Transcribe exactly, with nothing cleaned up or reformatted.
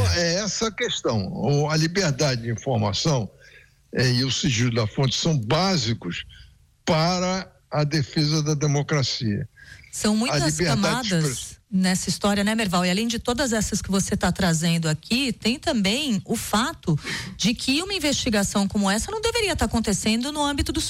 é essa a questão. O, a liberdade de informação é, e o sigilo da fonte são básicos para a defesa da democracia. São muitas camadas express... nessa história, né, Merval? E além de todas essas que você está trazendo aqui, tem também o fato de que uma investigação como essa não deveria estar acontecendo no âmbito do